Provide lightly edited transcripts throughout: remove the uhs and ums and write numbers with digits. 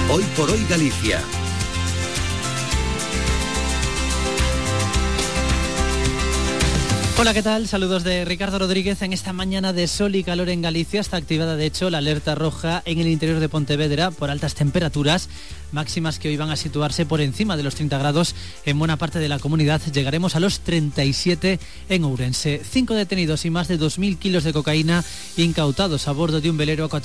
Hoy por hoy Galicia. Hola, ¿qué tal? Saludos de Ricardo Rodríguez. En esta mañana de sol y calor en Galicia está activada de hecho la alerta roja en el interior de Pontevedra por altas temperaturas, máximas que hoy van a situarse por encima de los 30 grados en buena parte de la comunidad. Llegaremos a los 37 en Ourense. 5 detenidos y más de 2.000 kilos de cocaína incautados a bordo de un velero a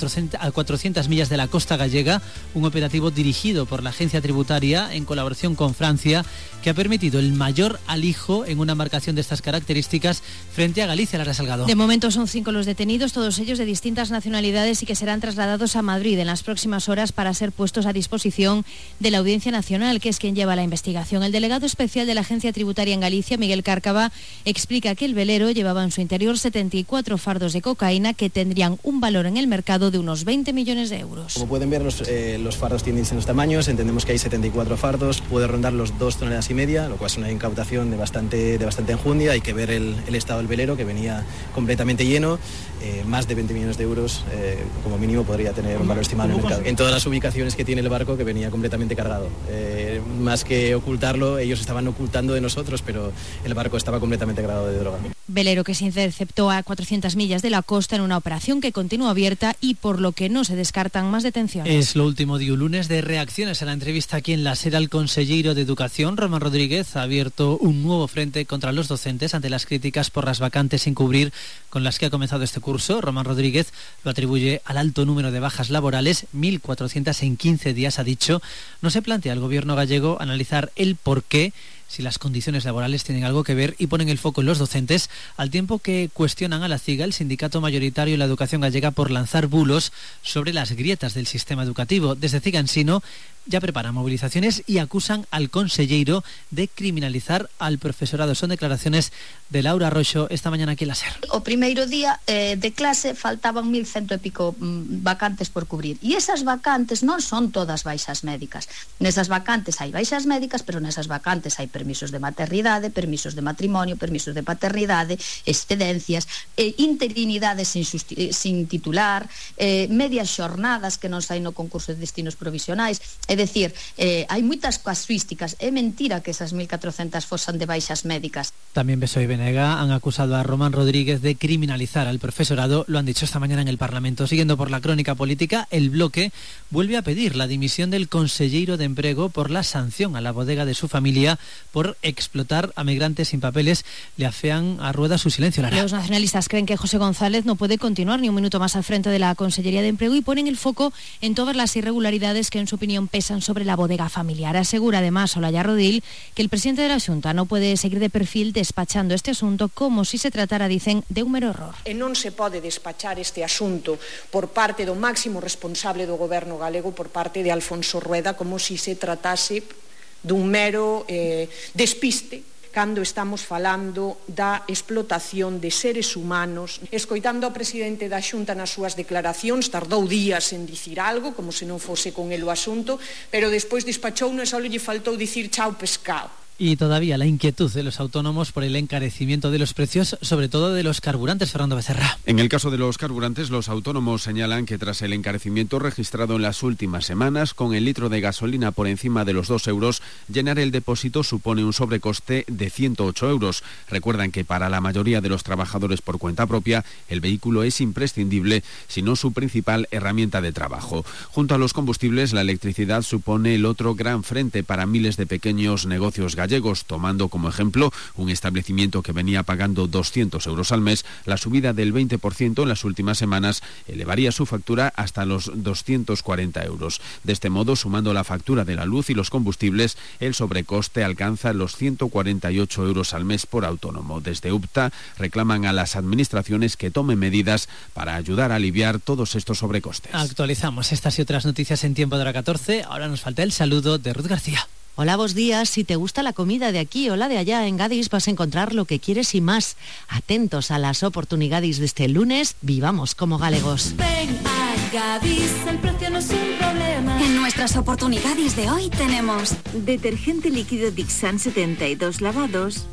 400 millas de la costa gallega, un operativo dirigido por la agencia tributaria en colaboración con Francia, que ha permitido el mayor alijo en una embarcación de estas características frente a Galicia. Lara Salgado. De momento son 5 los detenidos, todos ellos de distintas nacionalidades y que serán trasladados a Madrid en las próximas horas para ser puestos a disposición de la Audiencia Nacional, que es quien lleva la investigación. El delegado especial de la Agencia Tributaria en Galicia, Miguel Cárcava, explica que el velero llevaba en su interior 74 fardos de cocaína que tendrían un valor en el mercado de unos 20 millones de euros. Como pueden ver, los fardos tienen distintos tamaños, entendemos que hay 74 fardos, puede rondar los 2,5 toneladas, lo cual es una incautación de bastante enjundia. Hay que ver el estado del velero, que venía completamente lleno, más de 20 millones de euros como mínimo podría tener un valor estimado en el mercado. En todas las ubicaciones que tiene el barco, que venía completamente cargado. Más que ocultarlo, ellos estaban ocultando de nosotros, pero el barco estaba completamente cargado de droga. Velero que se interceptó a 400 millas de la costa en una operación que continúa abierta y por lo que no se descartan más detenciones. Es lo último de un lunes de reacciones a la entrevista aquí en la SER al consejero de Educación, Román Rodríguez, ha abierto un nuevo frente contra los docentes ante las críticas por las vacantes sin cubrir con las que ha comenzado este curso. Román Rodríguez lo atribuye al alto número de bajas laborales, 1.400 en 15 días, ha dicho. No se plantea el gobierno gallego analizar el porqué, si las condiciones laborales tienen algo que ver, y ponen el foco en los docentes, al tiempo que cuestionan a la CIGA, el sindicato mayoritario de la educación gallega, por lanzar bulos sobre las grietas del sistema educativo. Desde CIGA Ensino ya preparan movilizaciones y acusan al conselleiro de criminalizar al profesorado. Son declaraciones de Laura Roxo esta mañana aquí en la SER. O primeiro día de clase faltaban 1.100 e pico vacantes por cubrir, e esas vacantes non son todas baixas médicas. Nesas vacantes hai baixas médicas, pero nesas vacantes hai permisos de maternidade, permisos de matrimonio, permisos de paternidade, excedencias, interinidades sin titular, medias xornadas que non saen no concurso de destinos provisionais. É dicir, hai moitas casuísticas. É mentira que esas 1.400 fosan de baixas médicas. También PSOE y Benega han acusado a Román Rodríguez de criminalizar al profesorado. Lo han dicho esta mañana en el Parlamento. Siguiendo por la crónica política, el Bloque vuelve a pedir la dimisión del conselleiro de Emprego por la sanción a la bodega de su familia por explotar a migrantes sin papeles. Le afean a Rueda su silencio. Lara. Los nacionalistas creen que José González no puede continuar ni un minuto más al frente de la Consellería de Empleo y ponen el foco en todas las irregularidades que en su opinión pesan sobre la bodega familiar. Asegura además Olaya Rodil que el presidente de la Xunta no puede seguir de perfil despachando este asunto como si se tratara, dicen, de un mero error. E non se pode despachar este asunto por parte do máximo responsable do goberno galego, por parte de Alfonso Rueda, como si se tratase dun mero despiste, cando estamos falando da explotación de seres humanos. Escoitando ao presidente da Xunta nas súas declaracións, tardou días en dicir algo, como se non fose con el o asunto, pero despois despachouno e só lle faltou dicir chao pescado. Y todavía la inquietud de los autónomos por el encarecimiento de los precios, sobre todo de los carburantes. Fernando Becerra. En el caso de los carburantes, los autónomos señalan que tras el encarecimiento registrado en las últimas semanas, con el litro de gasolina por encima de los 2 euros, llenar el depósito supone un sobrecoste de 108 euros. Recuerdan que para la mayoría de los trabajadores por cuenta propia, el vehículo es imprescindible, si no su principal herramienta de trabajo. Junto a los combustibles, la electricidad supone el otro gran frente para miles de pequeños negocios gallegos, tomando como ejemplo un establecimiento que venía pagando 200 euros al mes. La subida del 20% en las últimas semanas elevaría su factura hasta los 240 euros. De este modo, sumando la factura de la luz y los combustibles, el sobrecoste alcanza los 148 euros al mes por autónomo. Desde UPTA reclaman a las administraciones que tomen medidas para ayudar a aliviar todos estos sobrecostes. Actualizamos estas y otras noticias en tiempo de hora 14. Ahora nos falta el saludo de Ruth García. Hola, buenos días. Si te gusta la comida de aquí o la de allá, en Gadis vas a encontrar lo que quieres y más. Atentos a las oportunidades de este lunes. Vivamos como galegos. Ven a Gadis, el precio no es un problema. En nuestras oportunidades de hoy tenemos detergente líquido Dixan 72 lavados,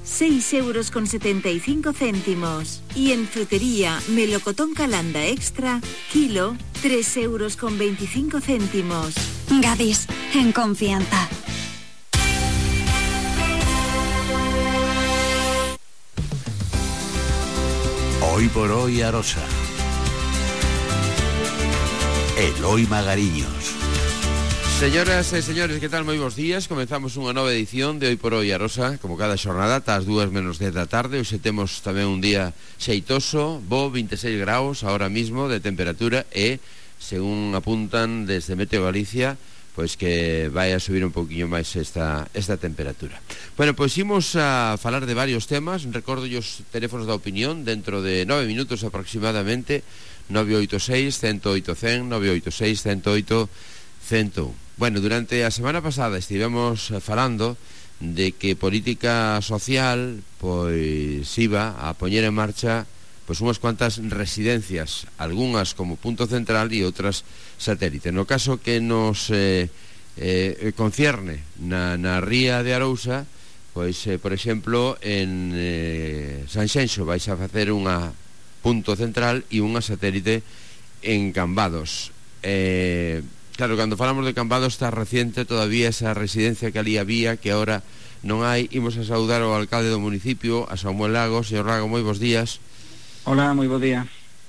6,75 €. Y en frutería, melocotón Calanda Extra, kilo, 3,25 €. Gadis, en confianza. Hoy por hoy Arosa. Eloi Magariños. Señoras e señores, que tal? Moi bons días. Comenzamos unha nova edición de Hoy por Hoy Arosa, como cada xornada, ás 2:10 da tarde. Hoxe temos tamén un día xeitoso, bo, 26 graus ahora mismo de temperatura e, según apuntan desde Meteo Galicia, pois que vai a subir un poquinho máis esta temperatura. Bueno, pois imos a falar de varios temas. Recordo os teléfonos da opinión dentro de 9 minutos aproximadamente. 986-108-100, 986-108-101. Bueno, durante a semana pasada estivemos falando de que política social pois iba a poñer en marcha pois unhas cuantas residencias, algunhas como punto central e outras satélite. No caso que nos concierne na ría de Arousa, pois, por exemplo, en Sanxenxo vais a facer unha punto central e unha satélite en Cambados. Claro, cando falamos de Cambados está reciente todavía esa residencia que ali había, que agora non hai. Imos a saudar ao alcalde do municipio, a Samuel Lago. Señor Lago, moi bons días. Hola, moi bo día.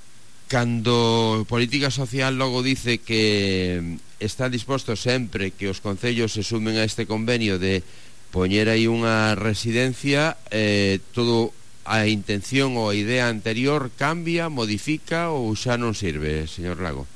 Cando Política Social logo dice que está disposto sempre que os concellos se sumen a este convenio de poñer aí unha residencia, todo a intención ou a idea anterior cambia, modifica ou xa non sirve, señor Lago?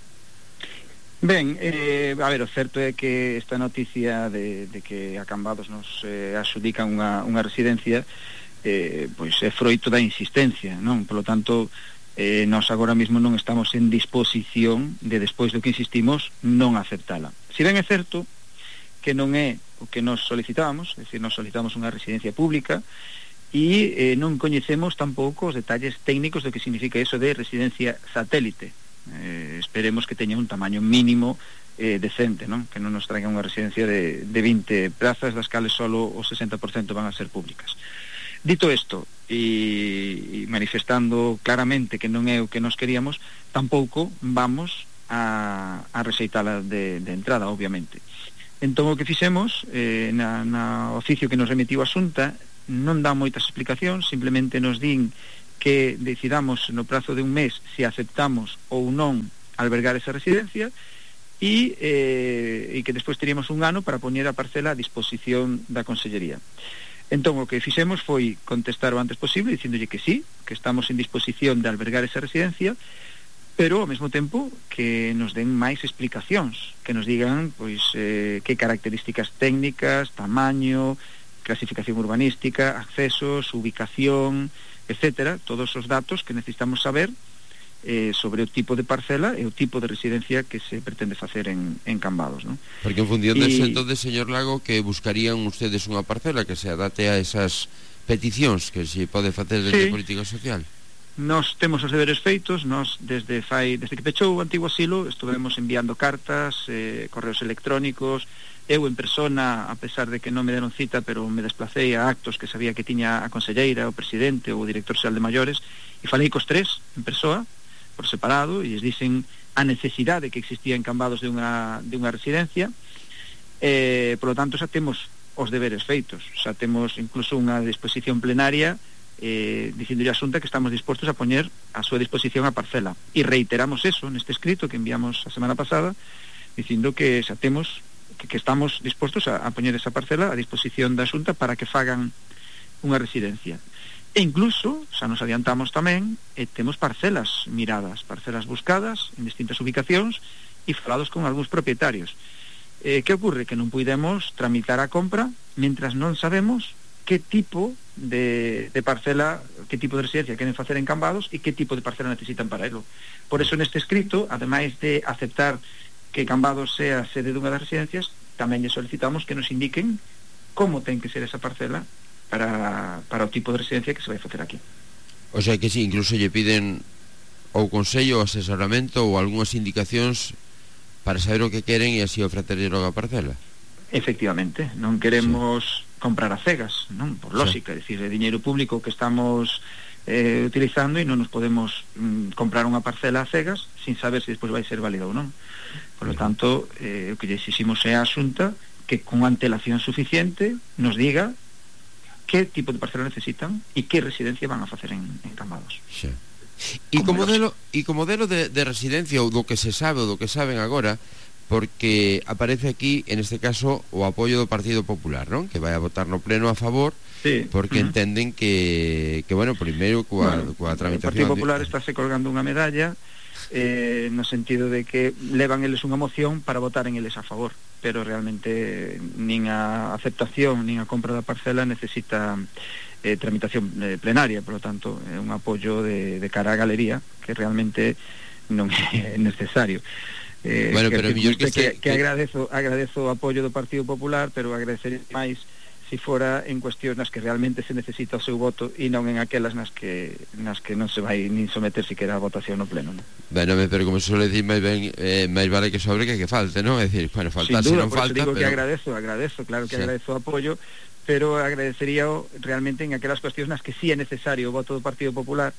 Ben, a ver, o certo é que esta noticia de que a Cambados nos adxudican unha residencia pois é froito da insistencia, non? Por lo tanto, nós agora mesmo non estamos en disposición de, despois do que insistimos, non aceptala. Si ben é certo que non é o que nos solicitábamos, é dicir, nos solicitamos unha residencia pública e non coñecemos tampouco os detalles técnicos do que significa eso de residencia satélite. Esperemos que teña un tamaño mínimo decente, non? Que non nos traiga unha residencia de 20 plazas, das cales solo o 60% van a ser públicas. Dito isto, e manifestando claramente que non é o que nos queríamos, tampouco vamos a rexeitala de entrada, obviamente. Entón, o que fixemos na oficio que nos remitiu a Xunta non dá moitas explicacións, simplemente nos din que decidamos no prazo de un mes se aceptamos ou non albergar esa residencia e que despois teríamos un ano para poñer a parcela a disposición da Consellería. Entón, o que fixemos foi contestar o antes posible dicíndolle que sí, que estamos en disposición de albergar esa residencia, pero ao mesmo tempo que nos den máis explicacións, que nos digan pois que características técnicas, tamaño, clasificación urbanística, accesos, ubicación, etcétera, todos os datos que necesitamos saber sobre o tipo de parcela e o tipo de residencia que se pretende facer en Cambados, non? Porque en función dese, entonces, señor Lago, que buscarían ustedes unha parcela que se adapte a esas peticións que se pode facer desde Política Social. Nos temos os deberes feitos. Nos desde que pechou o antigo asilo estuvemos enviando cartas, correos electrónicos. Eu en persona, a pesar de que non me deron cita, pero me desplacei a actos que sabía que tiña a conselleira, o presidente ou o director xeral de maiores, e falei cos tres en persoa, por separado, e lles dicen a necesidade que existía en Cambados de unha residencia. Por lo tanto, xa temos os deberes feitos, xa temos incluso unha disposición plenaria dicíndolle a Xunta que estamos dispostos a poñer a súa disposición a parcela, e reiteramos eso neste escrito que enviamos a semana pasada, dicindo que xa temos que estamos dispostos a poñer esa parcela a disposición da Xunta para que fagan unha residencia. E incluso, xa nos adiantamos tamén, temos parcelas miradas, parcelas buscadas en distintas ubicacións e falados con algúns propietarios. Que ocorre? Que non puidemos tramitar a compra mentras non sabemos que tipo de parcela, que tipo de residencia queren facer en Cambados e que tipo de parcela necesitan para elo. Por eso neste escrito, ademais de aceptar que Cambados sea sede dunha das residencias, tamén lle solicitamos que nos indiquen como ten que ser esa parcela para o tipo de residencia que se vai facer aquí. O sea que sí, incluso lle piden ou consello, ou asesoramento ou algunhas indicacións para saber o que queren e así ofrecerlle logo a parcela. Efectivamente, non queremos comprar a cegas, non? Por lógica, é dicir, é diñeiro público que estamos utilizando, e non nos podemos comprar unha parcela a cegas sin saber se despois vai ser válida ou non. Por lo tanto, o que lle exiximos é a Xunta que con antelación suficiente nos diga que tipo de parcela necesitan e que residencia van a facer en Cambados. Sí. E como modelo de residencia, ou do que se sabe, ou do que saben agora, porque aparece aquí, en este caso, o apoio do Partido Popular, non? Que vai a votar no pleno a favor, sí, porque entenden que bueno, primeiro coa tramitación... O Partido Popular estáse colgando unha medalla no sentido de que levan eles unha moción para votar en eles a favor, pero realmente nin a aceptación nin a compra da parcela necesita tramitación plenaria, por lo tanto é un apoio de cara á galería que realmente non é necesario. Bueno, pero que agradezo o apoio do Partido Popular, pero agradecería máis se fora en cuestións nas que realmente se necesita o seu voto e non en aquelas nas que non se vai nin someter siquiera a votación no pleno, non? Bueno, pero como se suele decir, máis vale que sobre que falte, non? É dicir, bueno, faltarse non falta, digo pero... que agradezo, claro que sí. Agradezo o apoio, pero agradecería realmente en aquelas cuestións nas que sí é necesario o voto do Partido Popular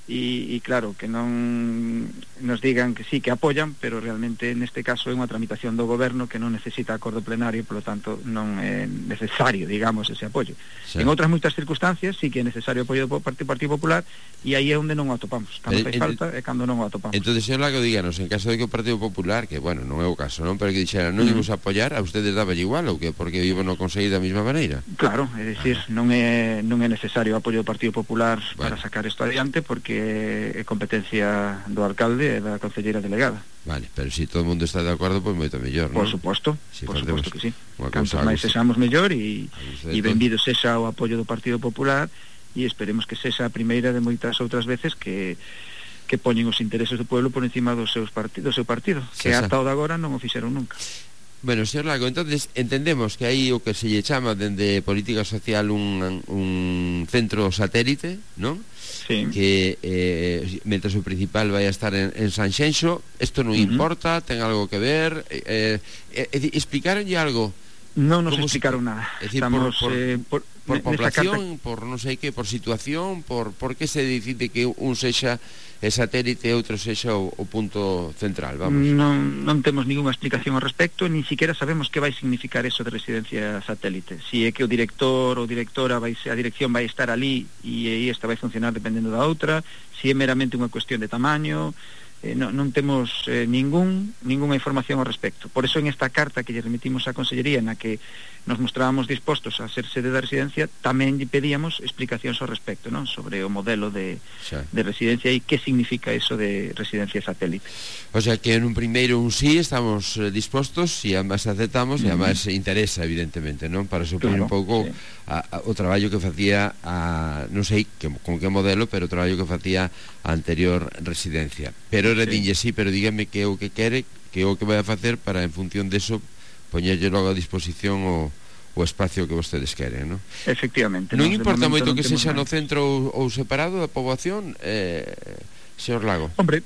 e claro, que non nos digan que sí, que apoyan, pero realmente neste caso é unha tramitación do goberno que non necesita acordo plenario, por lo tanto non é necesario, digamos, ese apoio. Sí. En outras moitas circunstancias sí que é necesario o apoio do Partido Popular e aí é onde non o atopamos, cando fai falta é cando non o atopamos. Entón, señor Lago, díganos, en caso de que o Partido Popular, que bueno, non é o caso, non, pero que dixera, non imos a apoiar, a ustedes daba igual ou que porque iban a conseguir da mesma maneira? Claro, é dicir, non é necesario o apoio do Partido Popular para sacar isto adiante, porque é competencia do alcalde e da concelleira delegada. Vale, pero se todo o mundo está de acordo, pois moito mellor, non? Por suposto que sí. Cantos máis sexamos mellor e benvido sexa o apoio do Partido Popular e esperemos que sexa a primeira de moitas outras veces que poñen os intereses do pueblo por encima do seu partido, que ata o de agora non o fixeron nunca. Bueno, señor Lago, entonces entendemos que hai o que se lle chama dende política social un centro satélite, non? Sí. Que mentre o principal vai a estar en Sanxenxo, isto non importa, ten algo que ver, explicaronlle algo? Non nos explicaron nada. Decir, estamos por población, por non sei que, por situación, por que se decide que un sexa e satélite e outro sexa o punto central, vamos. Non temos ninguna explicación ao respecto, ni siquiera sabemos que vai significar eso de residencia satélite. Si é que o director ou directora a dirección vai estar ali e esta vai funcionar dependendo da outra, si é meramente unha cuestión de tamaño, non temos ningunha información ao respecto. Por eso en esta carta que lle remitimos á Consellería, na que nos mostrábamos dispostos a ser sede da residencia, tamén lle pedíamos explicacións ao respecto, non? Sobre o modelo de residencia e que significa eso de residencia satélite. O sea que en un primeiro un sí estamos dispostos e además aceptamos e además interesa evidentemente, non? Para suplir un pouco o traballo que facía non sei con que modelo, pero o traballo que facía a anterior residencia. Pero era dinlle sí, pero dígame que é o que quere, que é o que vai a facer para en función deso poñerlle logo a disposición o espacio que vostedes queren, non? Efectivamente. Non importa moito que sexa no centro ou separado da poboación, señor Lago? Hombre,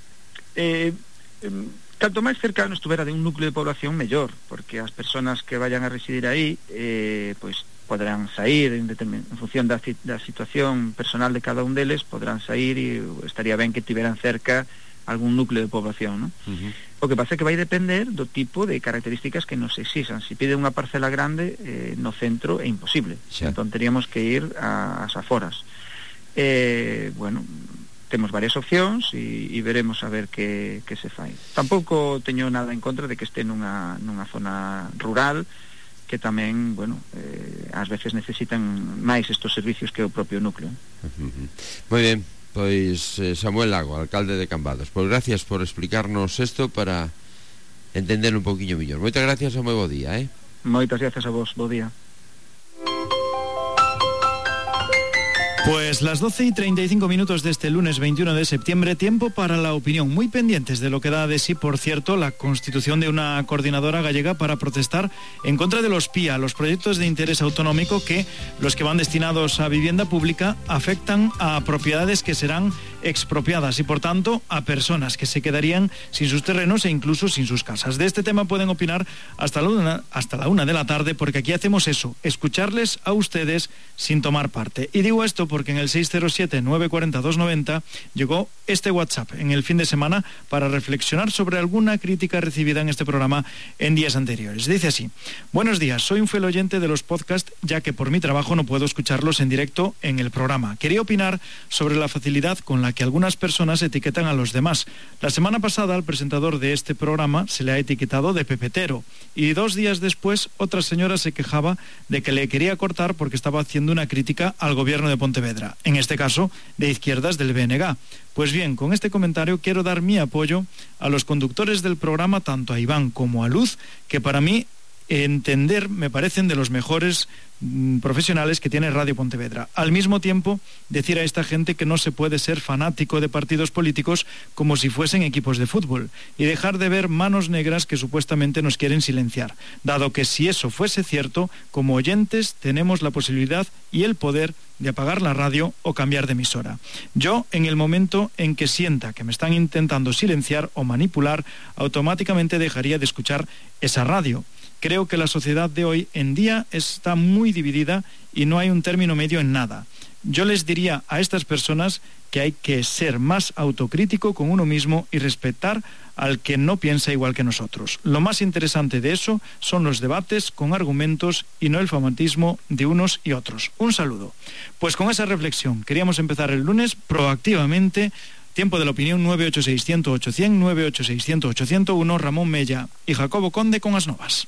canto máis cercano estuvera de un núcleo de población mellor, porque as persoas que vayan a residir aí pois poderán sair en función da situación personal de cada un deles, poderán sair e estaría ben que tiveran cerca algún núcleo de población, non? O que pasa é que vai depender do tipo de características que nos exixan. Se pide unha parcela grande no centro é imposible, entón teríamos que ir ás aforas. Bueno, temos varias opcións e veremos a ver que se fai. Tampouco teño nada en contra de que este nunha zona rural, que tamén, bueno, ás veces necesitan máis estos servicios que o propio núcleo. Moi ben, pois Samuel Lago, alcalde de Cambados, pois gracias por explicarnos isto para entender un poquinho mellor. Moitas gracias e moi bo día, Moitas gracias a vos, bo día. Pues las 12:35 de este lunes 21 de septiembre, tiempo para la opinión. Muy pendientes de lo que da de sí, por cierto, la constitución de una coordinadora gallega para protestar en contra de los PIA, los proyectos de interés autonómico, que los que van destinados a vivienda pública afectan a propiedades que serán expropiadas y, por tanto, a personas que se quedarían sin sus terrenos e incluso sin sus casas. De este tema pueden opinar hasta la 1 de la tarde, porque aquí hacemos eso, escucharles a ustedes sin tomar parte. Y digo esto porque en el 607-940-290 llegó este WhatsApp en el fin de semana para reflexionar sobre alguna crítica recibida en este programa en días anteriores. Dice así: buenos días, soy un fiel oyente de los podcasts, ya que por mi trabajo no puedo escucharlos en directo en el programa. Quería opinar sobre la facilidad con la que algunas personas etiquetan a los demás. La semana pasada al presentador de este programa se le ha etiquetado de pepetero, y 2 días después otra señora se quejaba de que le quería cortar porque estaba haciendo una crítica al gobierno de Pontevedra, en este caso de izquierdas del BNG. Pues bien, con este comentario quiero dar mi apoyo a los conductores del programa, tanto a Iván como a Luz, que para mí entender me parecen de los mejores profesionales que tiene Radio Pontevedra. Al mismo tiempo, decir a esta gente que no se puede ser fanático de partidos políticos como si fuesen equipos de fútbol, y dejar de ver manos negras que supuestamente nos quieren silenciar, dado que si eso fuese cierto, como oyentes tenemos la posibilidad y el poder de apagar la radio o cambiar de emisora. Yo, en el momento en que sienta que me están intentando silenciar o manipular, automáticamente dejaría de escuchar esa radio. Creo que la sociedad de hoy en día está muy dividida y no hay un término medio en nada. Yo les diría a estas personas que hay que ser más autocrítico con uno mismo y respetar al que no piensa igual que nosotros. Lo más interesante de eso son los debates con argumentos y no el fanatismo de unos y otros. Un saludo. Pues con esa reflexión queríamos empezar el lunes proactivamente. Tiempo de la opinión 986-100-800, 986-100-801, Ramón Mella y Jacobo Conde con as novas.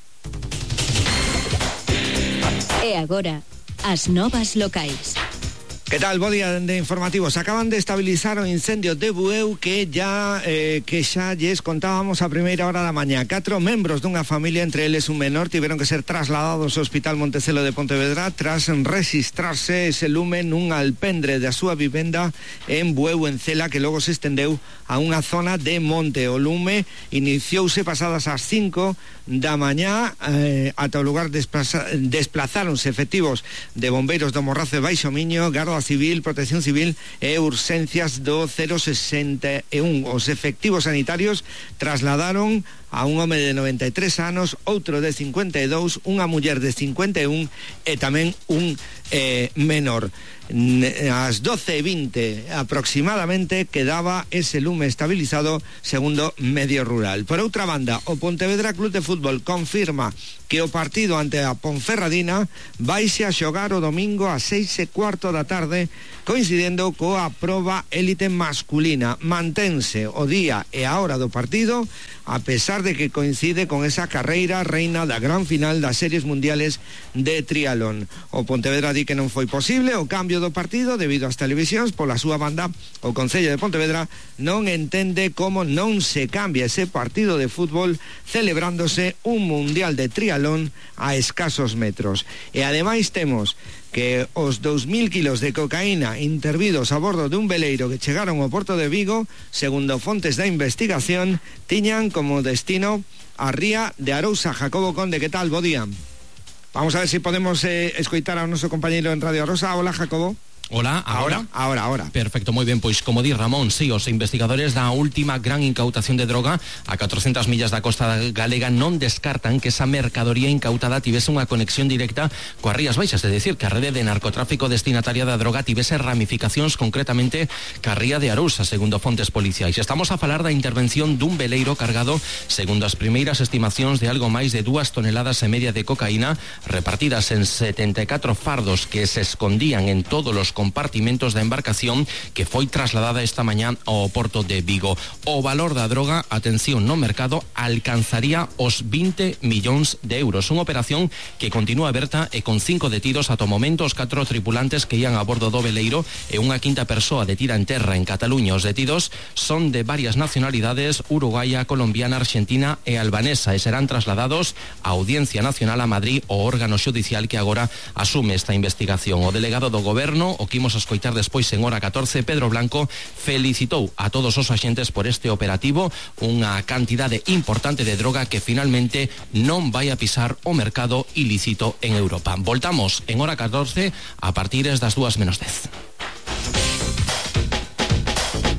E agora, as novas locais. ¿Qué tal? Bo día de informativos. Acaban de estabilizar o incendio de Bueu que xa lles contábamos a primeira hora da mañá. 4 membros dunha familia, entre eles un menor, tiveron que ser trasladados ao Hospital Montecelo de Pontevedra tras registrarse ese lume nun alpendre da súa vivenda en Bueu, en Cela, que logo se estendeu a unha zona de monte. O lume iniciouse pasadas as 5 da mañá. Ata o lugar desplazáronse efectivos de bombeiros do Morrazo de Baixo Miño, Garda Civil, Protección Civil e Urxencias do 061. Os efectivos sanitarios trasladaron a un home de 93 anos, outro de 52, unha muller de 51 e tamén un menor. Ás 12:20 aproximadamente quedaba ese lume estabilizado, segundo Medio Rural. Por outra banda, o Pontevedra Club de Fútbol confirma que o partido ante a Ponferradina vaise a xogar o domingo ás 6:15 da tarde, coincidendo coa proba élite masculina. Mantense o día e a hora do partido, a pesar de que coincide con esa carreira reina da gran final das series mundiales de triatlón. O Pontevedra di que non foi posible o cambio do partido debido ás televisións. Pola súa banda, o Concello de Pontevedra non entende como non se cambia ese partido de fútbol celebrándose un mundial de triatlón a escasos metros. E ademais temos que os 2.000 kilos de cocaína intervidos a bordo dun veleiro que chegaron ao Porto de Vigo, segundo fontes da investigación, tiñan como destino a ría de Arousa. Jacobo Conde, que tal? Bo día. Vamos a ver se podemos escoitar ao noso compañeiro en Radio Arousa. Hola, Jacobo. Hola, ahora. Ahora. Perfecto, moi ben, pois como di Ramón, si os investigadores da última gran incautación de droga a 400 millas da costa galega non descartan que esa mercadoría incautada tivese unha conexión directa coas Rías Baixas, é dicir, que a rede de narcotráfico destinataria da droga tivese ramificacións concretamente ca ría de Arousa, segundo fontes policiais. Estamos a falar da intervención dun veleiro cargado, segundo as primeiras estimacións, de algo máis de 2 toneladas e media de cocaína repartidas en 74 fardos que se escondían en todos os compartimentos da embarcación que foi trasladada esta mañá ao Porto de Vigo. O valor da droga, atención, no mercado alcanzaría os 20 millóns de euros. Unha operación que continúa aberta e con 5 detidos ata o momento. Os 4 tripulantes que ian a bordo do veleiro e unha quinta persoa detida en terra en Cataluña. Os detidos son de varias nacionalidades: uruguaya, colombiana, argentina e albanesa, e serán trasladados á Audiencia Nacional a Madrid, o órgano xudicial que agora asume esta investigación. O delegado do goberno, o que imos a escoitar despois en hora 14, Pedro Blanco, felicitou a todos os axentes por este operativo, unha cantidade importante de droga que finalmente non vai a pisar o mercado ilícito en Europa. Voltamos en hora 14 a partir das 2:10.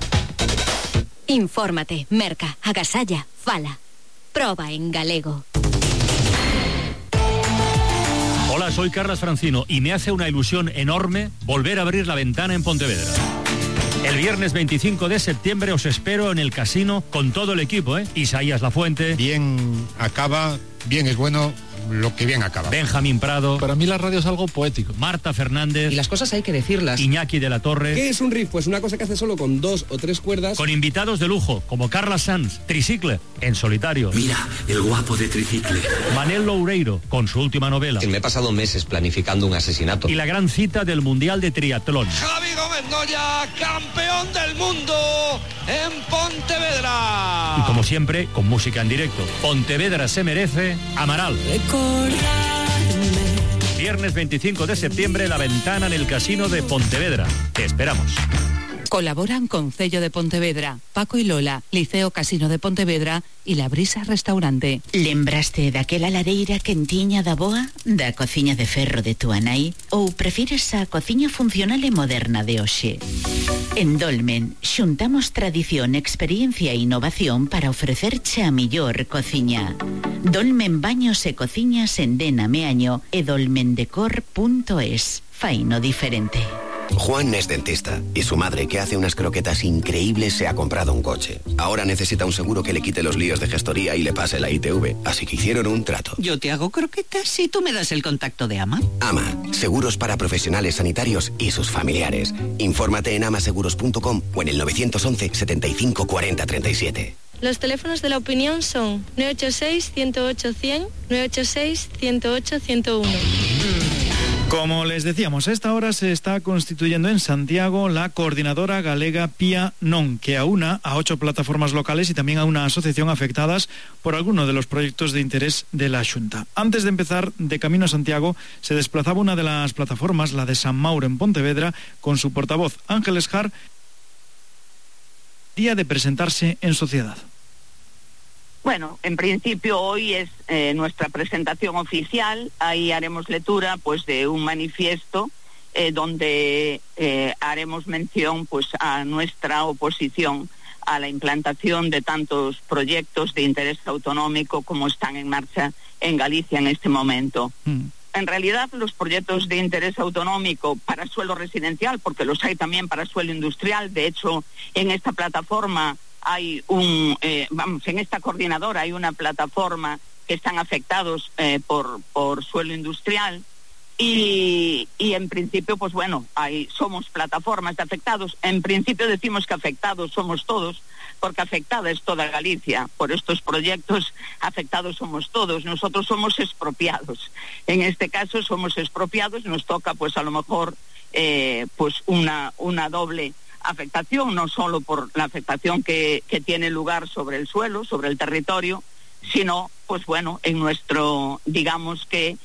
Infórmate, merca, agasalla, fala. Proba en galego. Hola, soy Carlos Francino y me hace una ilusión enorme volver a abrir La Ventana en Pontevedra. El viernes 25 de septiembre os espero en el casino con todo el equipo, Isaías Lafuente. Bien acaba, bien es bueno, lo que bien acaba. Benjamín Prado. Para mí la radio es algo poético. Marta Fernández. Y las cosas hay que decirlas. Iñaki de la Torre. ¿Qué es un riff? Pues una cosa que hace solo con 2 o 3 cuerdas. Con invitados de lujo, como Carla Sanz, Tricicle, en solitario. Mira, el guapo de Tricicle. Manel Loureiro, con su última novela. Me he pasado meses planificando un asesinato. Y la gran cita del Mundial de Triatlón. Javi Gómez Noya, campeón del mundo en Pontevedra. Y como siempre, con música en directo. Pontevedra se merece Amaral. Viernes 25 de septiembre, La Ventana en el Casino de Pontevedra. Te esperamos. Colaboran con Cello de Pontevedra, Paco y Lola, Liceo Casino de Pontevedra y La Brisa Restaurante. Lembraste daquela lareira quentiña da boa, da cociña de ferro de tu anai, ou prefires a cociña funcional e moderna de hoxe? En Dolmen, xuntamos tradición, experiencia e innovación para ofrecerche a millor cociña. Dolmen Baños e Cociñas en Dena Meaño e dolmendecor.es. Faino diferente. Juan es dentista y su madre, que hace unas croquetas increíbles, se ha comprado un coche. Ahora necesita un seguro que le quite los líos de gestoría y le pase la ITV, así que hicieron un trato. Yo te hago croquetas y tú me das el contacto de AMA. AMA, seguros para profesionales sanitarios y sus familiares. Infórmate en amaseguros.com o en el 911 75 40 37. Los teléfonos de la opinión son 986-108-100, 986-108-101. Como les decíamos, a esta hora se está constituyendo en Santiago la coordinadora galega Pía Non, que aúna a 8 plataformas locales y también a una asociación afectadas por alguno de los proyectos de interés de la Xunta. Antes de empezar, de camino a Santiago, se desplazaba una de las plataformas, la de San Mauro en Pontevedra, con su portavoz Ángeles Jar, día de presentarse en sociedad. Bueno, en principio hoy es nuestra presentación oficial. Ahí haremos lectura pues de un manifiesto donde haremos mención pues a nuestra oposición a la implantación de tantos proyectos de interés autonómico como están en marcha en Galicia en este momento. En realidad, los proyectos de interés autonómico para suelo residencial, porque los hay también para suelo industrial, de hecho, en esta plataforma hay en esta coordinadora hay una plataforma que están afectados por suelo industrial y en principio, pues bueno, somos plataformas de afectados. En principio decimos que afectados somos todos, porque afectada es toda Galicia. Por estos proyectos afectados somos todos. Nosotros somos expropiados. En este caso somos expropiados, nos toca pues a lo mejor pues una doble afectación, no solo por la afectación que tiene lugar sobre el suelo, sobre el territorio, sino, pues bueno, en nuestro, digamos que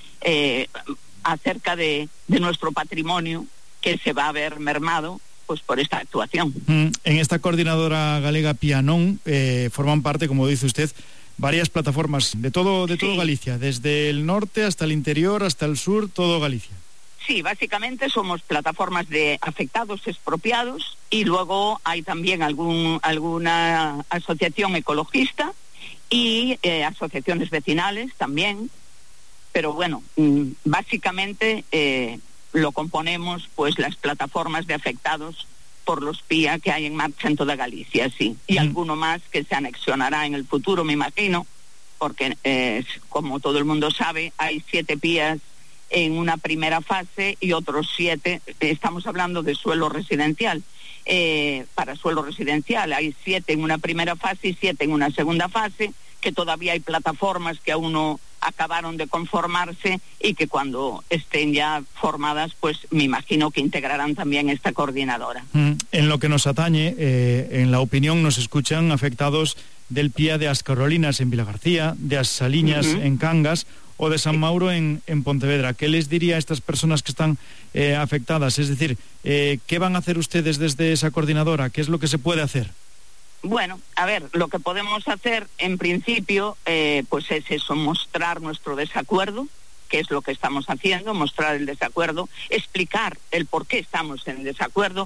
acerca de nuestro patrimonio, que se va a ver mermado pues por esta actuación. En esta coordinadora galega Pía Non forman parte, como dice usted, varias plataformas de todo Galicia, desde el norte hasta el interior, hasta el sur, todo Galicia. Sí, básicamente somos plataformas de afectados expropiados y luego hay también alguna asociación ecologista y asociaciones vecinales también, pero bueno, básicamente lo componemos pues las plataformas de afectados por los PIA que hay en marcha en toda Galicia, sí, y alguno más que se anexionará en el futuro, me imagino, porque como todo el mundo sabe, hay 7 PIAs en una primera fase y otros 7, estamos hablando de suelo residencial, para suelo residencial hay 7 en una primera fase y 7 en una segunda fase, que todavía hay plataformas que aún no acabaron de conformarse y que cuando estén ya formadas, pues me imagino que integrarán también esta coordinadora. En lo que nos atañe, en la opinión nos escuchan afectados del PIA de As Carolinas en Vilagarcía, de As Saliñas en Cangas o de San Mauro en Pontevedra. ¿Qué les diría a estas personas que están afectadas? Es decir, ¿qué van a hacer ustedes desde esa coordinadora? ¿Qué es lo que se puede hacer? Bueno, a ver, lo que podemos hacer en principio pues es eso, mostrar nuestro desacuerdo, que es lo que estamos haciendo, mostrar el desacuerdo, explicar el por qué estamos en desacuerdo,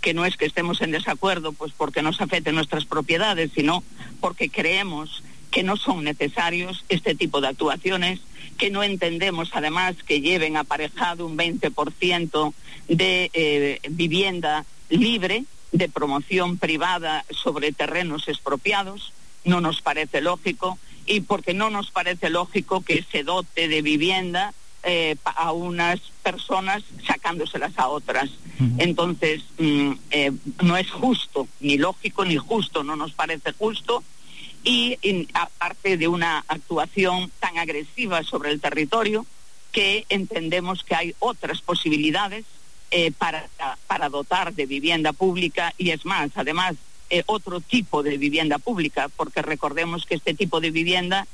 que no es que estemos en desacuerdo pues porque nos afecten nuestras propiedades, sino porque creemos que no son necesarios este tipo de actuaciones, que no entendemos además que lleven aparejado un 20% de vivienda libre, de promoción privada sobre terrenos expropiados. No nos parece lógico, y porque no nos parece lógico que se dote de vivienda a unas personas sacándoselas a otras. Entonces no es justo, ni lógico ni justo, no nos parece justo, y aparte de una actuación tan agresiva sobre el territorio, que entendemos que hay otras posibilidades para dotar de vivienda pública, y es más, además otro tipo de vivienda pública, porque recordemos que este tipo de vivienda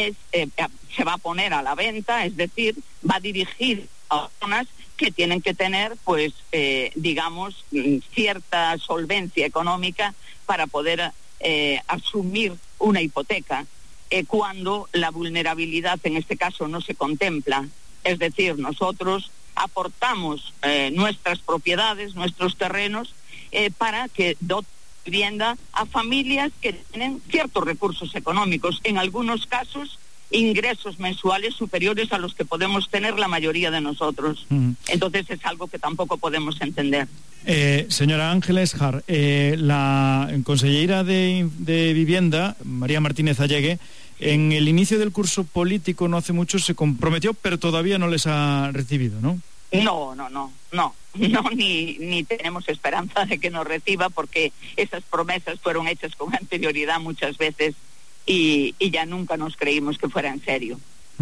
se va a poner a la venta, es decir, va a dirigir a zonas que tienen que tener, pues, digamos, cierta solvencia económica para poder asumir una hipoteca, cuando la vulnerabilidad en este caso no se contempla. Es decir, nosotros aportamos nuestras propiedades, nuestros terrenos, para que doten vivienda a familias que tienen ciertos recursos económicos, en algunos casos ingresos mensuales superiores a los que podemos tener la mayoría de nosotros. Entonces es algo que tampoco podemos entender. Señora Ángeles Jar, la consellera de Vivienda, María Martínez Allegue, en el inicio del curso político no hace mucho se comprometió, pero todavía no les ha recibido, ¿no? No, ni tenemos esperanza de que nos reciba, porque esas promesas fueron hechas con anterioridad muchas veces y ya nunca nos creímos que fuera en serio.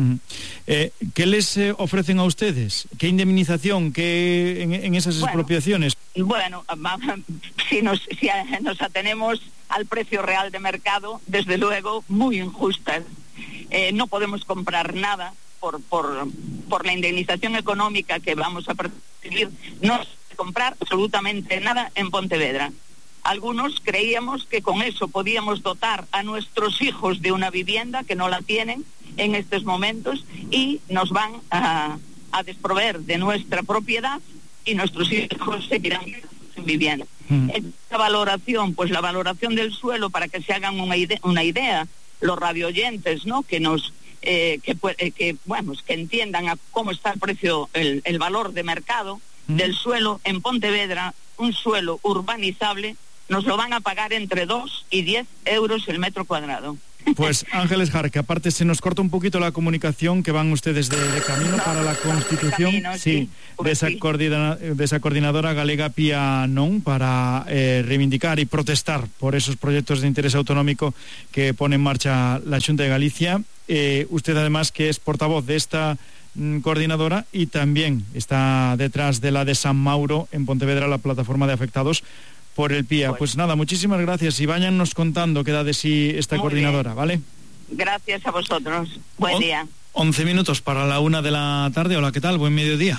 ¿Qué les ofrecen a ustedes? ¿Qué indemnización? ¿Qué en esas expropiaciones? Bueno, si nos atenemos al precio real de mercado, desde luego muy injustas. No podemos comprar nada por la indemnización económica que vamos a percibir. No se comprar absolutamente nada en Pontevedra. Algunos creíamos que con eso podíamos dotar a nuestros hijos de una vivienda que no la tienen en estos momentos, y nos van a desproveer de nuestra propiedad, y nuestros hijos seguirán sin vivienda. Esta valoración, pues la valoración del suelo, para que se hagan una idea, los radioyentes, ¿no?, que nos que entiendan a cómo está el precio, el valor de mercado del suelo en Pontevedra, un suelo urbanizable, nos lo van a pagar entre 2 y 10 euros el metro cuadrado. Pues Ángeles Jar, que aparte se nos corta un poquito la comunicación, que van ustedes de camino para la Constitución, de esa coordinadora galega Pía Non, para reivindicar y protestar por esos proyectos de interés autonómico que pone en marcha la Xunta de Galicia. Usted además que es portavoz de esta coordinadora, y también está detrás de la de San Mauro en Pontevedra, la plataforma de afectados por el PIA. Pues nada, muchísimas gracias, y váyannos contando qué da de sí esta coordinadora, ¿vale? Gracias a vosotros. Buen día. 11 minutos para la 1 de la tarde. Hola, ¿qué tal? Buen mediodía.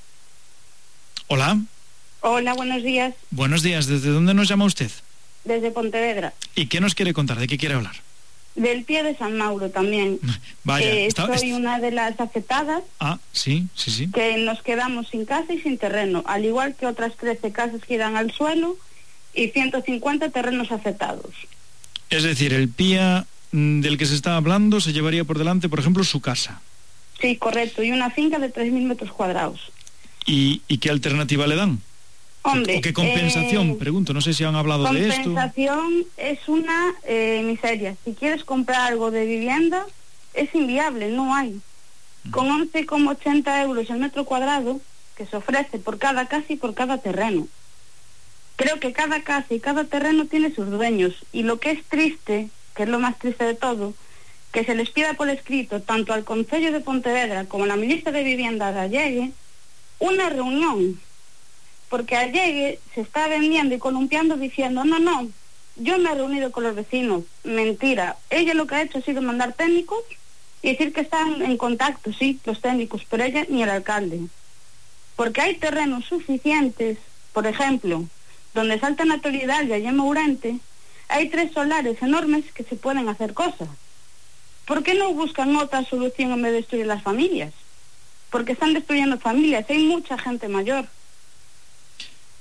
Hola. Hola, buenos días. Buenos días. ¿Desde dónde nos llama usted? Desde Pontevedra. ¿Y qué nos quiere contar? ¿De qué quiere hablar? Del PIA de San Mauro también. Vaya. Soy una de las afectadas. Ah, sí. Que nos quedamos sin casa y sin terreno, al igual que otras 13 casas que irán al suelo y 150 terrenos afectados. Es decir, el PIA del que se está hablando se llevaría por delante, por ejemplo, su casa. Sí, correcto, y una finca de 3.000 metros cuadrados. ¿Y qué alternativa le dan? Hombre, ¿O qué compensación? Pregunto, no sé si han hablado de esto. Compensación es una miseria. Si quieres comprar algo de vivienda, es inviable, no hay. Con 11,80 euros el metro cuadrado que se ofrece por cada casa y por cada terreno. Creo que cada casa y cada terreno tiene sus dueños, y lo que es triste, que es lo más triste de todo, que se les pida por escrito tanto al Concello de Pontevedra como a la ministra de Vivienda de Allegue una reunión, porque Allegue se está vendiendo y columpiando diciendo no, yo me he reunido con los vecinos. Mentira, ella lo que ha hecho ha sido mandar técnicos y decir que están en contacto, sí, los técnicos, pero ella ni el alcalde, porque hay terrenos suficientes. Por ejemplo, donde Salta Natural y allá en Mourente hay 3 solares enormes que se pueden hacer cosas. ¿Por qué no buscan otra solución en vez de destruir las familias? Porque están destruyendo familias, hay mucha gente mayor.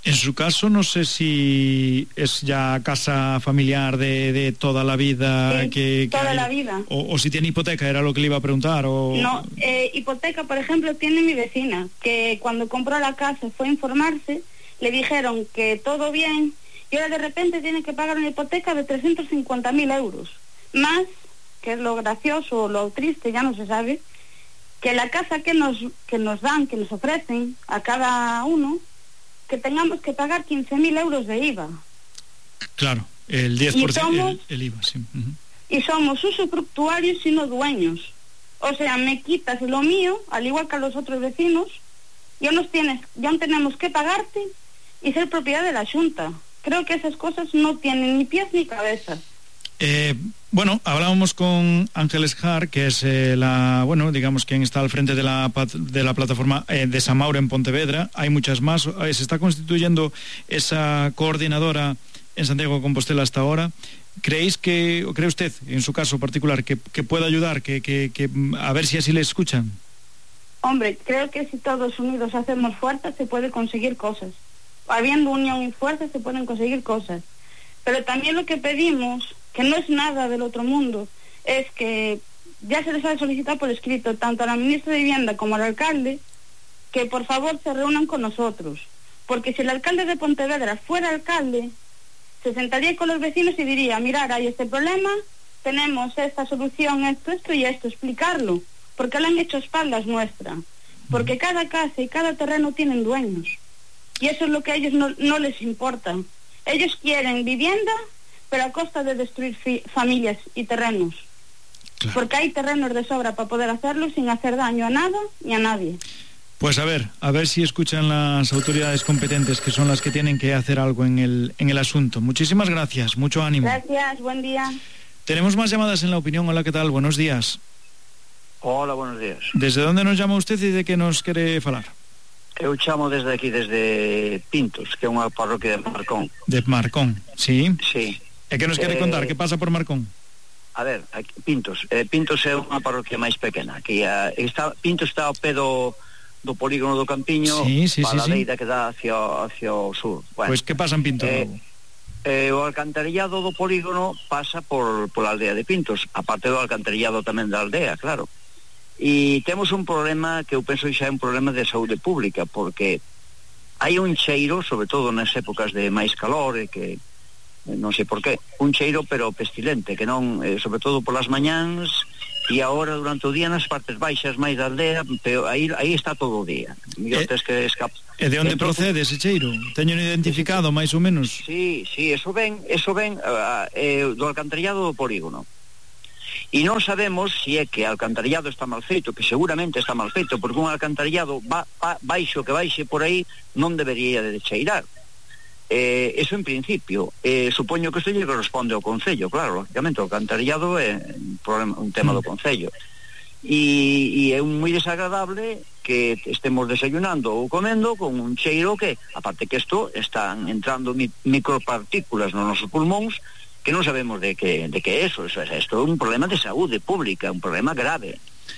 En su caso, no sé si es ya casa familiar de toda la vida. Sí, toda la vida. O si tiene hipoteca, era lo que le iba a preguntar. No, hipoteca, por ejemplo, tiene mi vecina, que cuando compró la casa fue a informarse, le dijeron que todo bien, y ahora de repente tiene que pagar una hipoteca de 350.000 euros. Más, que es lo gracioso o lo triste, ya no se sabe, que la casa que nos dan, que nos ofrecen a cada uno, que tengamos que pagar 15.000 euros de IVA. Claro, el 10%, el IVA, sí. Y somos usufructuarios y no dueños. O sea, me quitas lo mío, al igual que a los otros vecinos, ya no tenemos que pagarte y ser propiedad de la Xunta. Creo que esas cosas no tienen ni pies ni cabeza. Bueno, hablábamos con Ángeles Jar, que es digamos quien está al frente de la plataforma de Samaure en Pontevedra. Hay muchas más. Se está constituyendo esa coordinadora en Santiago de Compostela hasta ahora. ¿Cree usted, en su caso particular, que pueda ayudar, que a ver si así le escuchan? Hombre, creo que si todos unidos hacemos fuerza se puede conseguir cosas. Habiendo unión y fuerza se pueden conseguir cosas. Pero también lo que pedimos, que no es nada del otro mundo, es que ya se les ha solicitado por escrito tanto a la ministra de Vivienda como al alcalde que por favor se reúnan con nosotros, porque si el alcalde de Pontevedra fuera alcalde, se sentaría con los vecinos y diría, mirar, hay este problema, tenemos esta solución, esto y esto, explicarlo, porque le han hecho espaldas nuestras, porque cada casa y cada terreno tienen dueños, y eso es lo que a ellos no les importa. Ellos quieren vivienda, pero a costa de destruir familias y terrenos. Claro. Porque hay terrenos de sobra para poder hacerlo sin hacer daño a nada ni a nadie. Pues a ver si escuchan las autoridades competentes, que son las que tienen que hacer algo en el asunto. Muchísimas gracias, mucho ánimo. Gracias, buen día. Tenemos más llamadas en La Opinión. Hola, ¿qué tal? Buenos días. Hola, buenos días. ¿Desde dónde nos llama usted y de qué nos quiere falar? Eu chamo desde aquí, desde Pintos, que é unha parroquia de Marcón. De Marcón, sí? Sí. E que nos quere contar? Que pasa por Marcón? A ver, aquí, Pintos é unha parroquia máis pequena, que Pintos está ao pé do polígono do Campiño, para a leira que dá hacia o sur. Bueno, pois que pasa en Pintos? O alcantarillado do polígono pasa pola aldea de Pintos, aparte do alcantarillado tamén da aldea, claro. E temos un problema que eu penso que xa é un problema de saúde pública, porque hai un cheiro, sobre todo nas épocas de máis calor, que non sei por qué, un cheiro pero pestilente, que non, sobre todo polas mañáns e agora durante o día nas partes baixas máis da aldea, pero aí está todo o día. E de onde procede ese cheiro? Teño identificado máis ou menos? Sí, eso ven do alcantarillado do polígono. E non sabemos se é que o alcantarillado está mal feito, que seguramente está mal feito, porque un alcantarillado baixo que baixe por aí non debería de cheirar. Eso en principio. Supoño que isto lle corresponde ao Concello, claro, lógicamente o alcantarillado é un tema do Concello. E é moi desagradable que estemos desayunando ou comendo con un cheiro que, aparte que isto, están entrando micropartículas nos nosos pulmóns, que non sabemos de que é eso. Isto é un problema de saúde pública, un problema grave.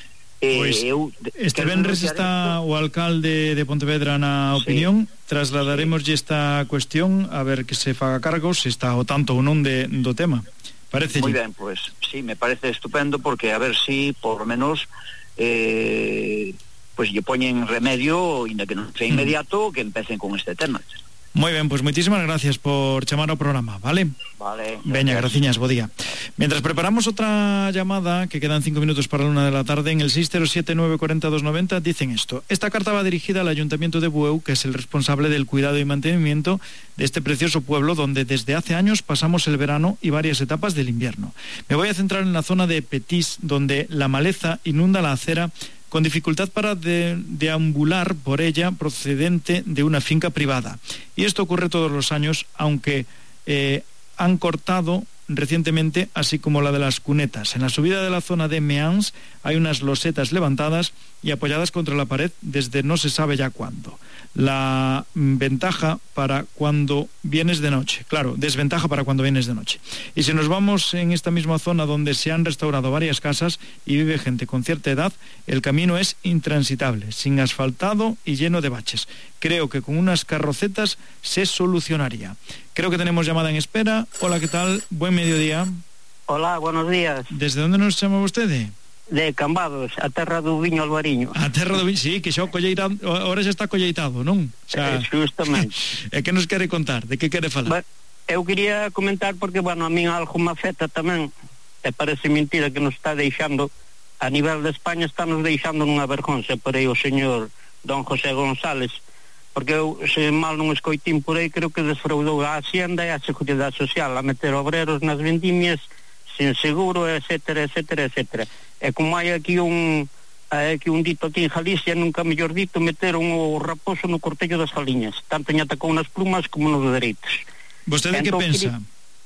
Este venres está o alcalde de Pontevedra na opinión, trasladaremoslle esta cuestión a ver que se faga cargo, se está ao tanto ou non do tema. Parece. Moi ben, pois sí, me parece estupendo, porque a ver si por lo menos pois lle poñen remedio, inda que non sea inmediato, que empecen con este tema. Moi ben, pois moitísimas gracias por chamar ao programa, vale? Vale. Veña, graciñas, bo día. Mientras preparamos outra llamada, que quedan 5 minutos para la 1 de la tarde, en el 607-940-290 dicen esto. Esta carta va dirigida al Ayuntamiento de Bueu, que es el responsable del cuidado y mantenimiento de este precioso pueblo, donde desde hace años pasamos el verano y varias etapas del invierno. Me voy a centrar en la zona de Petís, donde la maleza inunda la acera con dificultad para deambular por ella, procedente de una finca privada. Y esto ocurre todos los años, aunque han cortado recientemente, así como la de las cunetas. En la subida de la zona de Means hay unas losetas levantadas y apoyadas contra la pared desde no se sabe ya cuándo. La ventaja para cuando vienes de noche, claro, desventaja para cuando vienes de noche. Y si nos vamos en esta misma zona donde se han restaurado varias casas y vive gente con cierta edad, el camino es intransitable, sin asfaltado y lleno de baches. Creo que con unas carrocetas se solucionaría. Creo que tenemos llamada en espera. Hola, ¿qué tal? Buen mediodía. Hola, buenos días. ¿Desde dónde nos chama vostede? De Cambados, a terra do viño Alvariño. A terra do viño, sí, que xa colleitado, ahora xa está colleitado, non? Xa... Justamente. E que nos quere contar? De que quere falar? Eu quería comentar porque, bueno, a mí algo me afecta tamén, e parece mentira que nos está deixando, a nivel de España está nos deixando nunha vergonza por aí o señor don José González, porque eu, se mal non escoitín por aí, creo que desfraudou a Hacienda e a Seguridade Social a meter obreros nas vendimias sin seguro, etcétera, etcétera, etcétera. E como hai aquí un dito aquí en Galicia, nunca mellor dito, meteron o raposo no cortello das galiñas, tanto lle atacou nas plumas como nos dereitos. Vostede que pensa?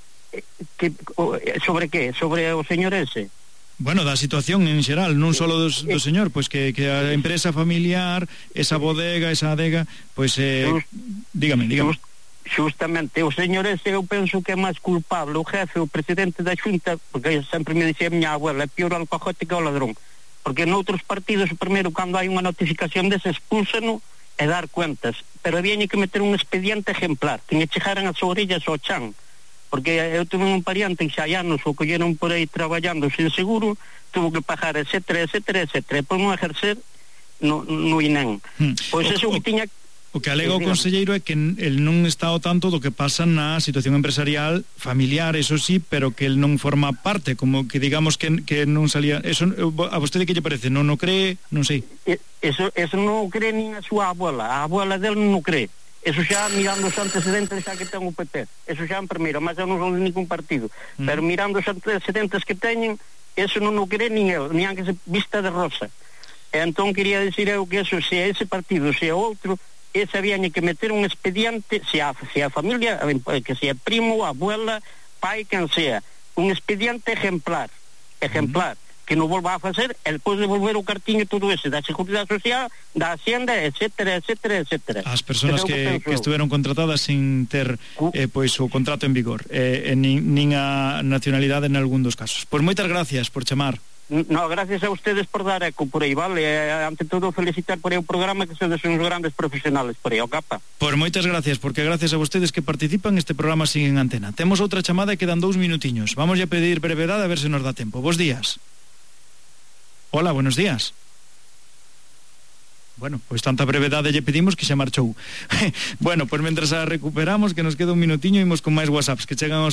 Sobre que? Sobre o señor ese? Bueno, da situación en xeral, non só do señor, pois que a empresa familiar, esa bodega, esa adega, pois dígame. Justamente, o señor ese eu penso que é máis culpable o jefe, o presidente da Xunta, porque sempre me dicía a miña abuela, é pior o alcajote que o ladrón, porque noutros partidos o primeiro cando hai unha notificación dese expúlsano e dar cuentas, pero habíañe que meter un expediente ejemplar, que lle chegaran as orellas ao chan, porque eu tuve un pariente que xa hai anos o colleron por aí traballando sin seguro, tuvo que pagar, etcétera, etcétera, etcétera, e por non ejercer no INEM. Pois eso que tiña. O que alega o conselleiro é que el non está ao tanto do que pasa na situación empresarial familiar, eso sí, pero que el non forma parte, como que digamos que non salía. Eso a vostede que lle parece? Non o cree? Non sei. Eso non o cree nin a súa abuela. A abuela del non o cree. Eso xa mirando os antecedentes xa que ten o PP. Eso xa en primeiro, mas eu non son de ningún partido. Pero mirando os antecedentes que teñen, eso non o cree nin eu, nin que se vista de rosa. E entón quería dicir eu que eso, se ese partido, se outro, ese habíañe que meter un expediente, se a familia, que sea primo, abuela, pai, quen sea, un expediente ejemplar, que non volva a facer, e depois devolver o cartiño todo ese da Seguridade Social, da Hacienda, etcétera, etcétera, etcétera. As persoas que estuveron contratadas sin ter pois o contrato en vigor, nin a nacionalidade en algún dos casos. Pois moitas gracias por chamar. No, gracias a ustedes por dar eco por aí, vale? Ante todo felicitar por aí o programa, que sodes uns grandes profesionales por aí, o capa. Pois moitas gracias, porque gracias a ustedes que participan este programa sigue en antena. Temos outra chamada e quedan 2 minutiños. Vamos a pedir brevedade a ver se nos dá tempo. Bos días. Hola, buenos días. Bueno, pois tanta brevedade lle pedimos que xa marchou. Bueno, pois mentras a recuperamos, que nos queda un minutiño, imos con máis WhatsApps que chegan ao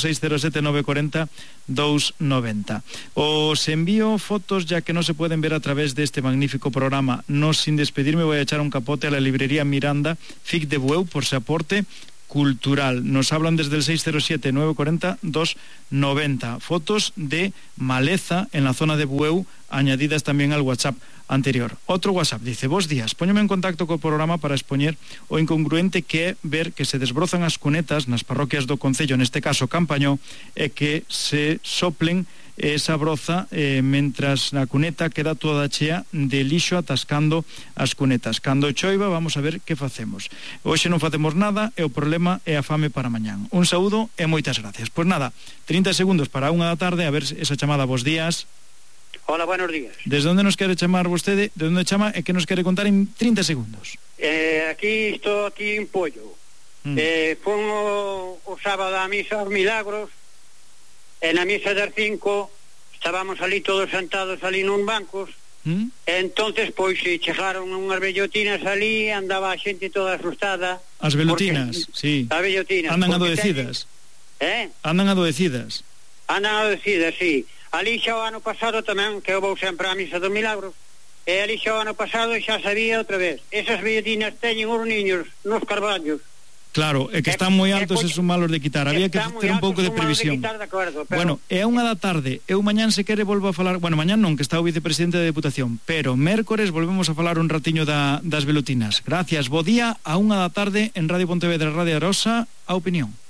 607-940-290. Os envío fotos ya que non se pueden ver a través deste magnífico programa. No, sin despedirme, voy a echar un capote a la librería Miranda, FIC de Bueu, por su aporte cultural. Nos hablan desde el 607-940-290. Fotos de maleza en la zona de Bueu, añadidas también al WhatsApp anterior. Otro WhatsApp dice: bos días, póñome en contacto co programa para expoñer o incongruente que é ver que se desbrozan as cunetas nas parroquias do concello, neste caso Campañó, e que se soplen esa broza mentras na cuneta queda toda chea de lixo atascando as cunetas. Cando choiva vamos a ver que facemos. Hoxe non facemos nada e o problema é a fame para mañán. Un saúdo e moitas gracias. Pois nada, 30 segundos para 1 da tarde, a ver esa chamada. Bos días. Hola, buenos días. Desde onde nos quere chamar vostede? De onde chama e que nos quere contar en 30 segundos? Aquí estou aquí en Pollo. Fun o sábado a misa aos Milagros, e na misa das 5 estábamos ali todos sentados ali nun bancos, e entonces pois chegaron unhas bellotinas ali, andaba a xente toda asustada. As velotinas, sí. As bellotinas. Andan adoecidas. Andan adoecidas. Andan adoecidas, sí. Ali xa o ano pasado tamén, que eu vou sempre á misa dos Milagros, e ali xa o ano pasado xa sabía outra vez. Esas bellotinas teñen os niños nos carballos. Claro, é que están moi altos e son malos de quitar. Había que ter un pouco de previsión. Bueno, é a 1 da tarde. Eu mañán se quere volvo a falar. Bueno, mañán non, que está o vicepresidente da Deputación, pero mércores volvemos a falar un ratiño das velotinas. Gracias, bo día, a 1 da tarde en Radio Pontevedra, Radio Arosa, a opinión.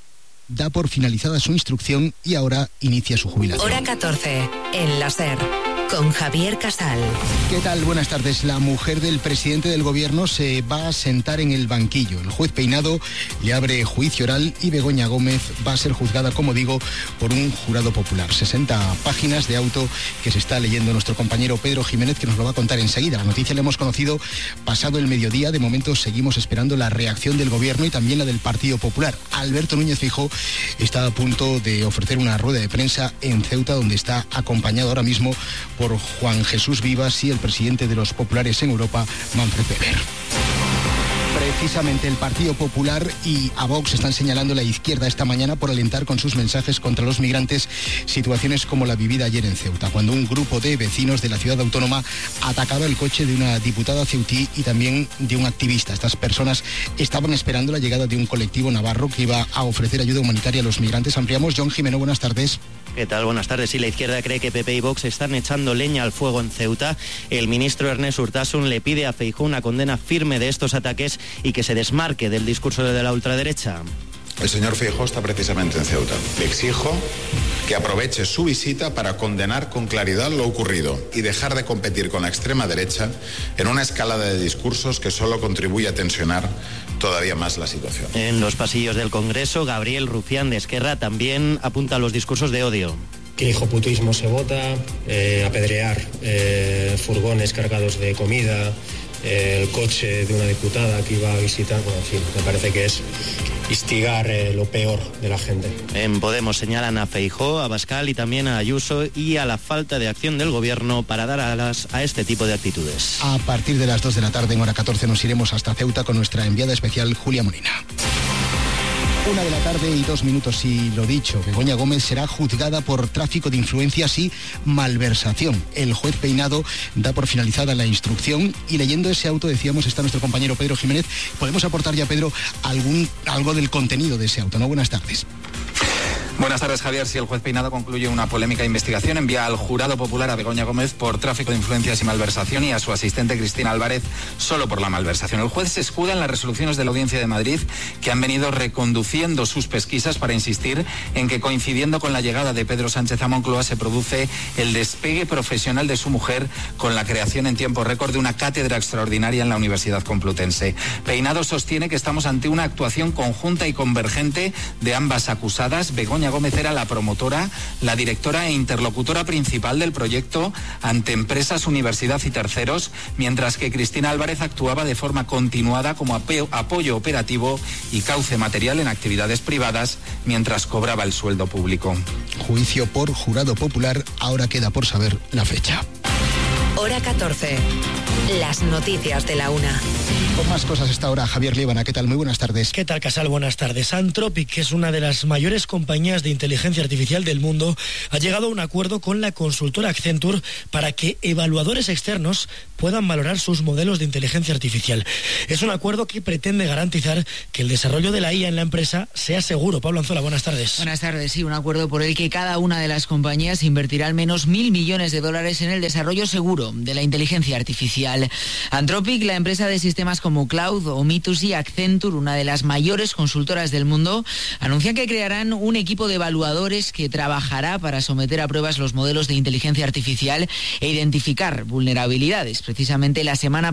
da por finalizada su instrucción y ahora inicia su jubilación. Hora 14, en la SER, con Javier Casal. ¿Qué tal? Buenas tardes. La mujer del presidente del gobierno se va a sentar en el banquillo. El juez Peinado le abre juicio oral y Begoña Gómez va a ser juzgada, como digo, por un jurado popular. 60 páginas de auto que se está leyendo nuestro compañero Pedro Jiménez, que nos lo va a contar enseguida. La noticia la hemos conocido pasado el mediodía. De momento seguimos esperando la reacción del gobierno y también la del Partido Popular. Alberto Núñez Feijóo está a punto de ofrecer una rueda de prensa en Ceuta, donde está acompañado ahora mismo por Juan Jesús Vivas y el presidente de los populares en Europa, Manfred Weber. Precisamente el Partido Popular y a Vox están señalando la izquierda esta mañana por alentar con sus mensajes contra los migrantes situaciones como la vivida ayer en Ceuta, cuando un grupo de vecinos de la ciudad autónoma atacaba el coche de una diputada ceutí y también de un activista. Estas personas estaban esperando la llegada de un colectivo navarro que iba a ofrecer ayuda humanitaria a los migrantes. Ampliamos. John Jimeno, buenas tardes. ¿Qué tal? Buenas tardes. Sí, la izquierda cree que PP y Vox están echando leña al fuego en Ceuta. El ministro Ernest Urtasun le pide a Feijóo una condena firme de estos ataques y que se desmarque del discurso de la ultraderecha. El señor Feijóo está precisamente en Ceuta. Le exijo que aproveche su visita para condenar con claridad lo ocurrido y dejar de competir con la extrema derecha en una escalada de discursos que solo contribuye a tensionar todavía más la situación. En los pasillos del Congreso, Gabriel Rufián de Esquerra también apunta a los discursos de odio. Que hijoputismo se vota, apedrear furgones cargados de comida, el coche de una diputada que iba a visitar, bueno, en fin, me parece que es instigar lo peor de la gente. En Podemos señalan a Feijóo, a Abascal y también a Ayuso y a la falta de acción del gobierno para dar alas a este tipo de actitudes. A partir de las 2 de la tarde, en hora 14, nos iremos hasta Ceuta con nuestra enviada especial, Julia Molina. 1 de la tarde y 2 minutos, y lo dicho, Begoña Gómez será juzgada por tráfico de influencias y malversación. El juez Peinado da por finalizada la instrucción y leyendo ese auto, decíamos, está nuestro compañero Pedro Jiménez. Podemos aportar ya, Pedro, algo del contenido de ese auto, ¿no? Buenas tardes. Buenas tardes, Javier. Si el juez Peinado concluye una polémica investigación, envía al jurado popular a Begoña Gómez por tráfico de influencias y malversación y a su asistente Cristina Álvarez solo por la malversación. El juez se escuda en las resoluciones de la Audiencia de Madrid que han venido reconduciendo sus pesquisas para insistir en que, coincidiendo con la llegada de Pedro Sánchez a Moncloa, se produce el despegue profesional de su mujer con la creación en tiempo récord de una cátedra extraordinaria en la Universidad Complutense. Peinado sostiene que estamos ante una actuación conjunta y convergente de ambas acusadas. Begoña Gómez era la promotora, la directora e interlocutora principal del proyecto ante empresas, universidad y terceros, mientras que Cristina Álvarez actuaba de forma continuada como apoyo operativo y cauce material en actividades privadas mientras cobraba el sueldo público. Juicio por jurado popular, ahora queda por saber la fecha. Hora 14. Las noticias de la 1. Con más cosas esta hora, Javier Líbana, ¿qué tal? Muy buenas tardes. ¿Qué tal, Casal? Buenas tardes. Anthropic, que es una de las mayores compañías de inteligencia artificial del mundo, ha llegado a un acuerdo con la consultora Accenture para que evaluadores externos puedan valorar sus modelos de inteligencia artificial. Es un acuerdo que pretende garantizar que el desarrollo de la IA en la empresa sea seguro. Pablo Anzola, buenas tardes. Buenas tardes, sí, un acuerdo por el que cada una de las compañías invertirá al menos $1.000 millones en el desarrollo seguro de la inteligencia artificial. Anthropic, la empresa de sistemas como Cloud o Mitus, y Accenture, una de las mayores consultoras del mundo, anuncian que crearán un equipo de evaluadores que trabajará para someter a pruebas los modelos de inteligencia artificial e identificar vulnerabilidades. Precisamente la semana